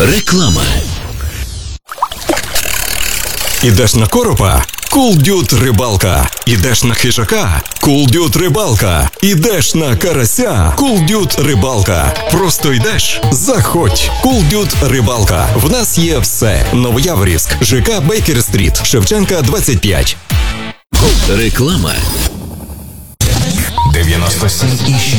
Реклама. Ідеш на коропа? Cool Dude рибалка. Ідеш на хижака? Cool Dude рибалка. Ідеш на карася? Cool Dude рибалка. Просто йдеш? Заходь. Cool Dude рибалка. В нас є все. Новояворівськ, ЖК Бейкер-стріт, Шевченка, 25. Реклама. 97,6